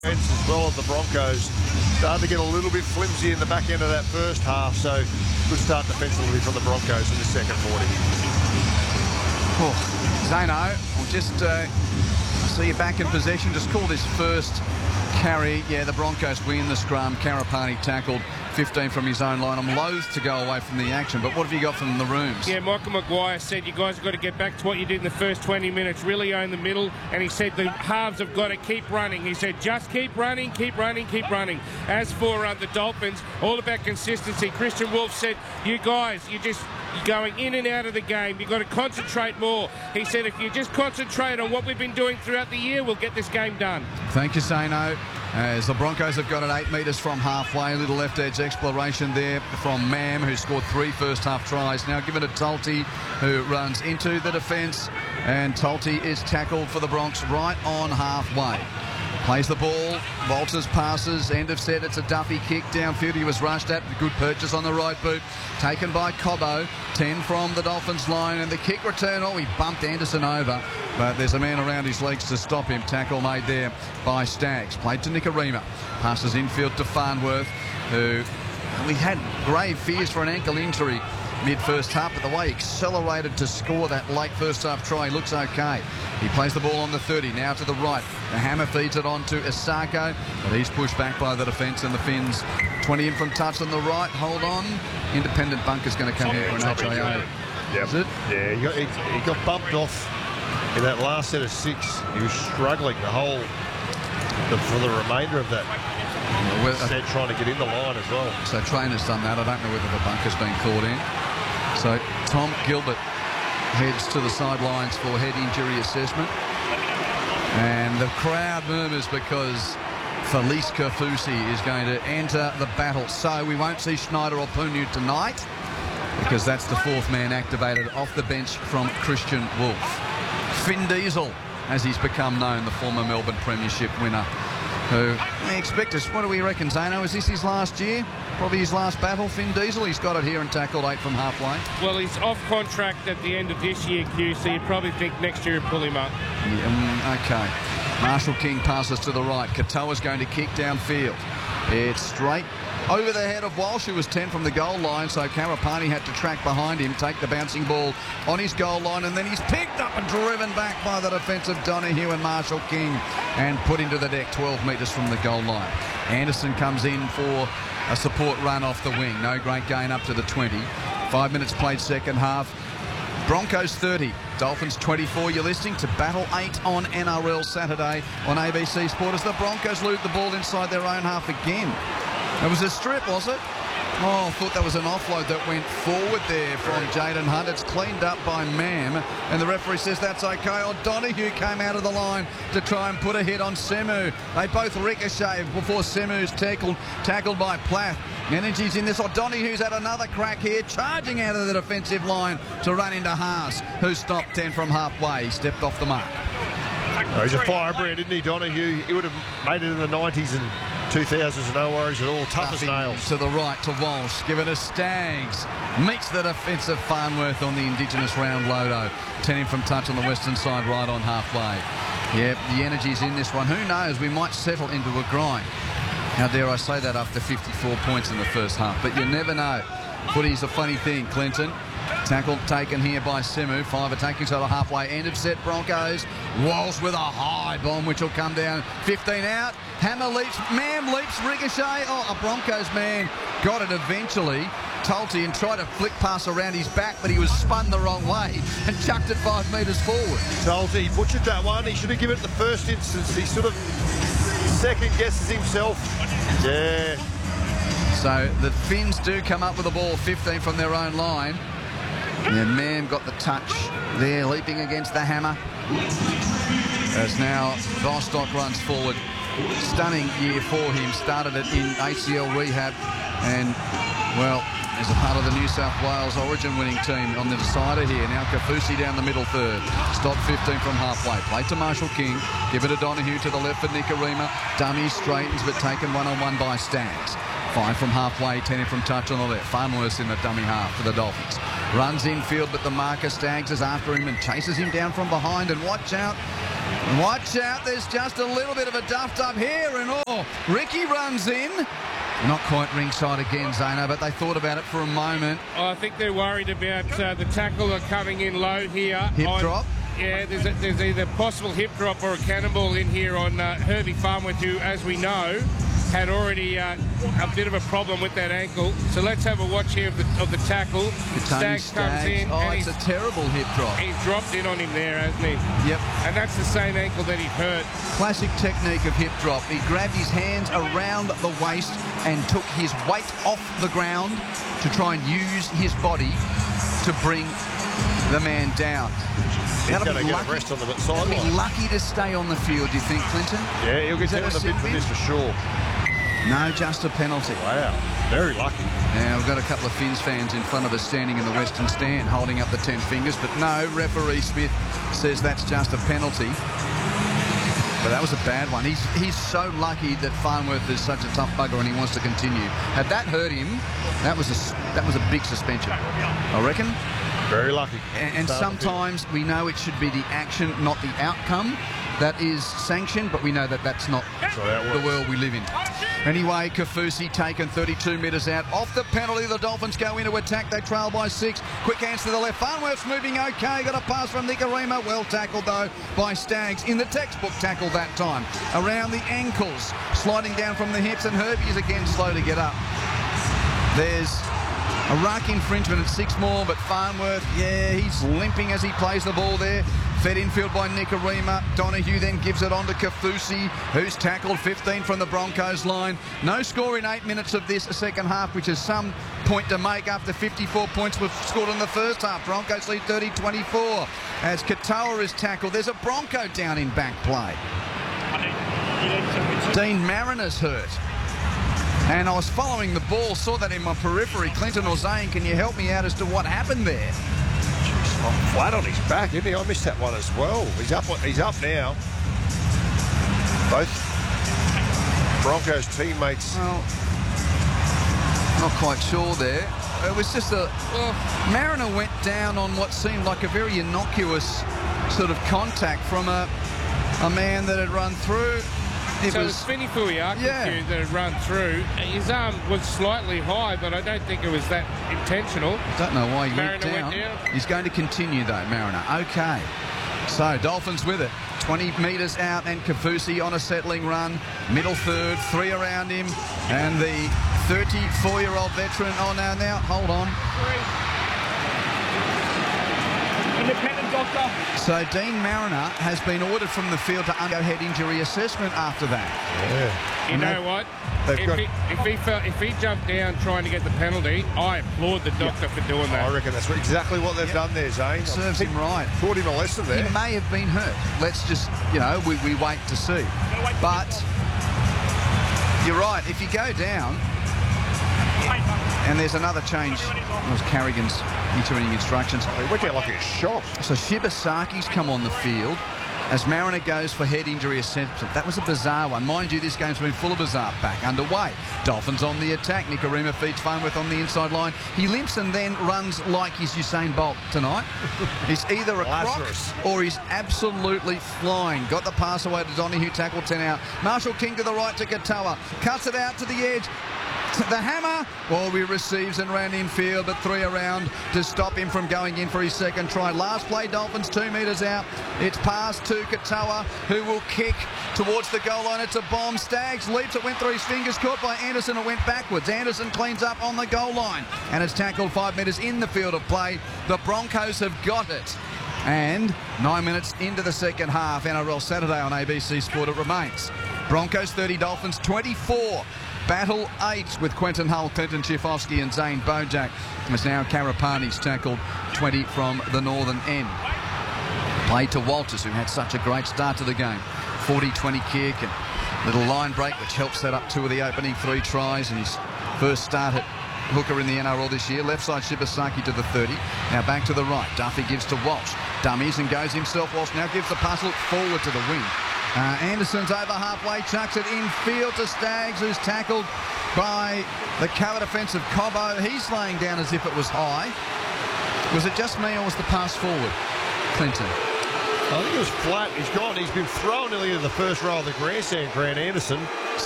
As well as the Broncos starting to get a little bit flimsy in the back end of that first half, so good start defensively from the Broncos in the second 40. Oh, Zano, I'll just see you back in possession. Just call this first carry. Yeah, the Broncos win the scrum. Karapani tackled 15 from his own line. I'm loath to go away from the action, but what have you got from the rooms? Yeah, Michael Maguire said you guys have got to get back to what you did in the first 20 minutes, really own the middle, and he said the halves have got to keep running. He said just keep running, keep running, keep running. As for the Dolphins, all about consistency. Christian Wolf said, you guys, you're going in and out of the game. You've got to concentrate more. He said if you just concentrate on what we've been doing throughout the year, we'll get this game done. Thank you, Zano. As the Broncos have got it 8 metres from halfway. A little left edge exploration there from Mam, who scored 3 first half tries. Now given to Tulty, who runs into the defence. And Tulty is tackled for the Bronx right on halfway. Plays the ball, Walters passes, end of set, it's a Duffy kick downfield. He was rushed at, good purchase on the right boot, taken by Cobbo, 10 from the Dolphins line, and the kick return, he bumped Anderson over, but there's a man around his legs to stop him. Tackle made there by Staggs. Played to Nikorima, passes infield to Farnworth, who we had grave fears for an ankle injury mid-first half, but the way he accelerated to score that late first half try, he looks okay. He plays the ball on the 30, now to the right. The Hammer feeds it on to Isako, but he's pushed back by the defence, and the Finns 20 in from touch on the right. Hold on. Independent bunker's going to come in for an HIA. Yep. Is it? Yeah, he got bumped off in that last set of 6. He was struggling for the remainder of that. Set, trying to get in the line as well. So trainer's done that. I don't know whether the bunker's been caught in. So Tom Gilbert heads to the sidelines for head injury assessment. And the crowd murmurs because Felice Kafusi is going to enter the battle. So we won't see Schneider or Punu tonight because that's the 4th man activated off the bench from Christian Wolf. Finn Diesel, as he's become known, the former Melbourne Premiership winner, who we expect us. What do we reckon, Zano? Is this his last year? Probably his last battle, Finn Diesel. He's got it here and tackled 8 from halfway. Well, he's off contract at the end of this year, Q, so you probably think next year he'll pull him up. Yeah, okay. Marshall King passes to the right. Katoa's going to kick downfield. It's straight over the head of Walsh, who was 10 from the goal line, so Karapani had to track behind him, take the bouncing ball on his goal line, and then he's picked up and driven back by the defensive Donahue and Marshall King and put into the deck 12 metres from the goal line. Anderson comes in for a support run off the wing. No great gain up to the 20. 5 minutes played second half. Broncos 30, Dolphins 24. You're listening to Battle 8 on NRL Saturday on ABC Sport as the Broncos loot the ball inside their own half again. It was a strip, was it? Oh, I thought that was an offload that went forward there from Jaden Hunt. It's cleaned up by Mam, and the referee says that's okay. O'Donoghue came out of the line to try and put a hit on Semu. They both ricochet before Semu's tackled by Plath. Energy's in this. O'Donoghue's had another crack here, charging out of the defensive line to run into Haas, who stopped 10 from halfway. He stepped off the mark. Oh, he's a firebrand, isn't he, Donahue? He would have made it in the 90s and 2000s, no worries at all. Tough as nails. To the right to Walsh. Give it a Staggs. Meets the defensive Farnworth on the Indigenous round Lodo. 10 in from touch on the western side, right on halfway. Yeah, the energy's in this one. Who knows? We might settle into a grind. How dare I say that after 54 points in the first half? But you never know. Footy's a funny thing, Clinton. Tackle taken here by Semu. 5 attacking, so the halfway end of set. Broncos. Walsh with a high bomb, which will come down. 15 out. Hammer leaps. Mam leaps. Ricochet. Oh, a Broncos man got it eventually. Tulty and tried to flick pass around his back, but he was spun the wrong way and chucked it 5 metres forward. Tulty butchered that one. He should have given it the first instance. He sort of second guesses himself. Yeah. So the Finns do come up with the ball 15 from their own line. And Mam got the touch there, leaping against the Hammer. As now Bostock runs forward. Stunning year for him. Started it in ACL rehab. And, well, as a part of the New South Wales Origin winning team on the decider here. Now Kafusi down the middle third. Stop 15 from halfway. Play to Marshall King. Give it to Donahue to the left for Nikorima. Dummy straightens, but taken one-on-one by Staggs. 5 from halfway, 10 in from touch on the left. Farnworth in the dummy half for the Dolphins. Runs infield, but the marker Staggs is after him and chases him down from behind. And watch out, Watch out, the's just a little bit of a duffed up here, and Ricky runs in. Not quite ringside again, Zano, but they thought about it for a moment. I think they're worried about the tackler coming in low here. Hip drop? Yeah, there's either possible hip drop or a cannonball in here on Herbie Farnworth, who, as we know, had already a bit of a problem with that ankle. So let's have a watch here of the tackle. Staggs comes in. Oh, it's a terrible hip drop. He's dropped in on him there, hasn't he? Yep. And that's the same ankle that he hurt. Classic technique of hip drop. He grabbed his hands around the waist and took his weight off the ground to try and use his body to bring the man down. He's going to get a rest on the sideline. He'll be lucky to stay on the field, do you think, Clinton? Yeah, he'll get down on the bit for this for sure. No, just a penalty. Wow, very lucky. Now, we've got a couple of Finns fans in front of us standing in the Western stand holding up the 10 fingers, but no, referee Smith says that's just a penalty. But that was a bad one. He's so lucky that Farnworth is such a tough bugger and he wants to continue. Had that hurt him, that was a big suspension, I reckon. Very lucky. And sometimes we know it should be the action, not the outcome. That is sanctioned, but we know that that's not the world we live in. Anyway, Kaufusi taken 32 metres out. Off the penalty, the Dolphins go into attack. They trail by 6. Quick hands to the left. Farnworth's moving okay. Got a pass from Nikorima. Well tackled, though, by Staggs. In the textbook tackle that time. Around the ankles. Sliding down from the hips, and Herbie is again slow to get up. There's a ruck infringement at 6 more, but Farnworth, yeah, he's limping as he plays the ball there. Fed infield by Nikorima. Donahue then gives it on to Kaufusi, who's tackled 15 from the Broncos line. No score in 8 minutes of this second half, which is some point to make after 54 points were scored in the first half. Broncos lead 30-24 as Katoa is tackled. There's a Bronco down in back play. Dean Mariner's hurt. And I was following the ball, saw that in my periphery. Clinton or Zane, can you help me out as to what happened there? Flat on his back, isn't he? I missed that one as well. He's up now. Both Broncos teammates. Well, not quite sure there. It was just Mariner went down on what seemed like a very innocuous sort of contact from a man that had run through. It was Fini Fuiaka that had run through. His arm was slightly high, but I don't think it was that intentional. I don't know why he went down. He's going to continue, though, Mariner. Okay. So, Dolphins with it. 20 metres out, and Kaufusi on a settling run. Middle third, 3 around him. And the 34-year-old veteran. Oh, now, hold on. Independent doctor. So Dean Mariner has been ordered from the field to undergo head injury assessment after that. Yeah. You know what? If he jumped down trying to get the penalty, I applaud the doctor for doing that. I reckon that's exactly what they've done there, Zane. Serves him right. Taught him a lesson there. He may have been hurt. Let's just, we wait to see. But you're right. If you go down, and there's another change. It was Carrigan's issuing instructions. He went out like a shot. So Shibasaki's come on the field as Mariner goes for head injury assessment. That was a bizarre one. Mind you, this game's been full of bizarre back underway. Dolphins on the attack. Nikorima feeds Farnworth on the inside line. He limps and then runs like he's Usain Bolt tonight. He's either a croc or he's absolutely flying. Got the pass away to Donahue, tackle 10 out. Marshall King to the right to Katoa. Cuts it out to the edge. The hammer, he receives and ran infield, but 3 around to stop him from going in for his second try. Last play, Dolphins 2 metres out. It's passed to Katoa, who will kick towards the goal line. It's a bomb. Staggs leaps. It went through his fingers, caught by Anderson. It went backwards. Anderson cleans up on the goal line, and it's tackled 5 metres in the field of play. The Broncos have got it. And 9 minutes into the second half, NRL Saturday on ABC Sport it remains. Broncos 30, Dolphins 24. Battle 8 with Quentin Hull, Clinton Schifofsky and Zane Bojack. It's now Karapani's tackled 20 from the northern end. Play to Walters, who had such a great start to the game. 40-20 kick and little line break, which helped set up 2 of the opening 3 tries and his first start at hooker in the NRL this year. Left side Shibasaki to the 30. Now back to the right. Duffy gives to Walsh. Dummies and goes himself. Walsh now gives the puzzle forward to the wing. Anderson's over halfway, chucks it infield to Staggs, who's tackled by the cover defence of Cobbo. He's laying down as if it was high. Was it just me or was the pass forward, Clinton? I think it was flat. He's gone. He's been thrown nearly to the first row of the grandstand, Grant Anderson.